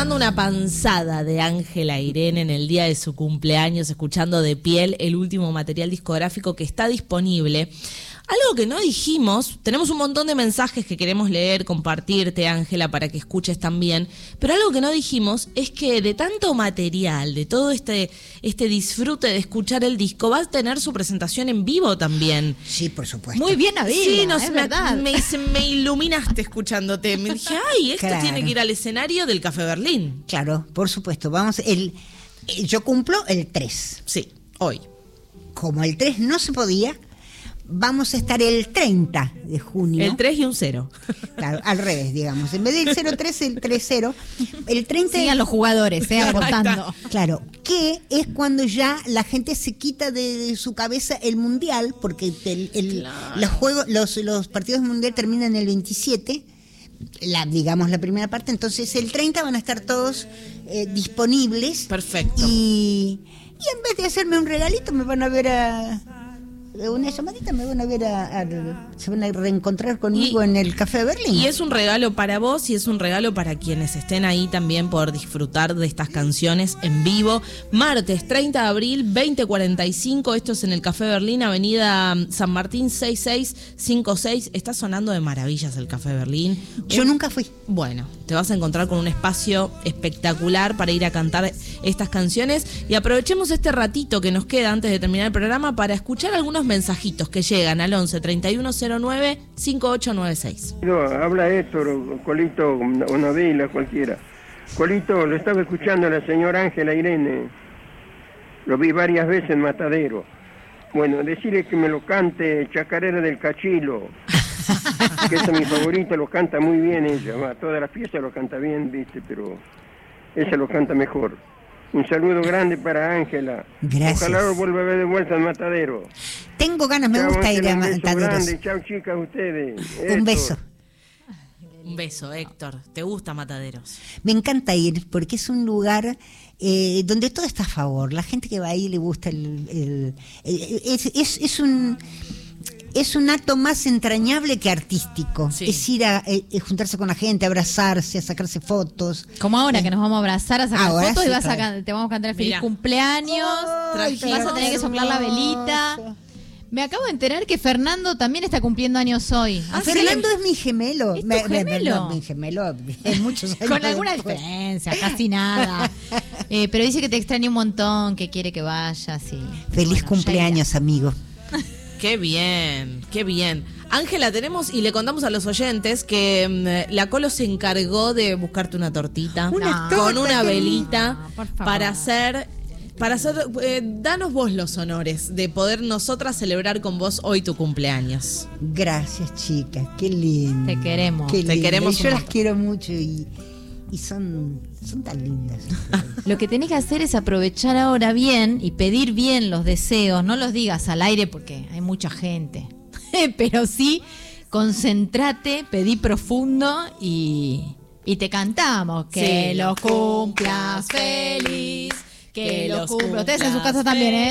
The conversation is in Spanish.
dando una panzada de Ángela Irene en el día de su cumpleaños, escuchando De Piel, el último material discográfico que está disponible. Algo que no dijimos, tenemos un montón de mensajes que queremos leer, compartirte, Ángela, para que escuches también, pero algo que no dijimos es que de tanto material, de todo este disfrute de escuchar el disco, va a tener su presentación en vivo también. Sí, por supuesto. Muy bien, Abel. Sí, no, es verdad. me iluminaste escuchándote. Me dije, ay, esto tiene que ir al escenario del Café Berlín. Claro, por supuesto. Yo cumplo el 3. Sí, hoy. Como el 3 no se podía, vamos a estar el 30 de junio. El 3 y un 0. Claro, al revés, digamos. En vez del 0-3, el 3-0. El 30 Sigan los jugadores, apostando. Claro, que es cuando ya la gente se quita de su cabeza el mundial, porque los partidos del mundial terminan el 27, digamos la primera parte, entonces el 30 van a estar todos disponibles. Perfecto. Y en vez de hacerme un regalito, me van a ver una llamadita, me van a ver se van a reencontrar conmigo en el Café Berlín. Y es un regalo para vos y es un regalo para quienes estén ahí también por disfrutar de estas canciones en vivo. Martes 30 de abril, 20:45, esto es en el Café Berlín, Avenida San Martín 6656. Está sonando de maravillas el Café Berlín. Yo nunca fui. Bueno, te vas a encontrar con un espacio espectacular para ir a cantar estas canciones y aprovechemos este ratito que nos queda antes de terminar el programa para escuchar algunos mensajitos que llegan al 11 3109 5896. Habla Héctor, Colito, o Navila, cualquiera. Colito, lo estaba escuchando a la señora Ángela Irene. Lo vi varias veces en Matadero. Bueno, decirle que me lo cante Chacarera del Cachilo. Que esa es mi favorita, lo canta muy bien ella. Todas las piezas lo canta bien, viste, pero ella lo canta mejor. Un saludo grande para Ángela. Gracias. Ojalá lo vuelva a ver de vuelta en Matadero. Tengo ganas, me gusta ir a Mataderos. Chao, chicas, ustedes. Un beso. Un beso, Héctor. ¿Te gusta Mataderos? Me encanta ir porque es un lugar donde todo está a favor. La gente que va ahí le gusta es un acto más entrañable que artístico. Sí. Es ir a juntarse con la gente, abrazarse, a sacarse fotos. Como ahora que nos vamos a abrazar, a sacar fotos, sí, y te vamos a cantar feliz cumpleaños. Vas a tener que soplar la velita. Me acabo de enterar que Fernando también está cumpliendo años hoy. Fernando es mi gemelo. ¿Es tu gemelo? Mi gemelo es muchos años. Con alguna diferencia, casi nada. Pero dice que te extraña un montón, que quiere que vayas. Feliz cumpleaños, amigo. Qué bien, qué bien. Ángela, tenemos y le contamos a los oyentes que la Colo se encargó de buscarte una tortita con una velita para hacer, danos vos los honores de poder nosotras celebrar con vos hoy tu cumpleaños. Gracias, chicas, qué lindo. Te queremos. Qué lindo. Te queremos. Yo las quiero mucho y son tan lindas. Lo que tenés que hacer es aprovechar ahora bien y pedir bien los deseos. No los digas al aire porque hay mucha gente. Pero sí, concéntrate, pedí profundo y te cantamos. Que los cumplas feliz, que los cumplas. Ustedes en sus casas también, ¿eh?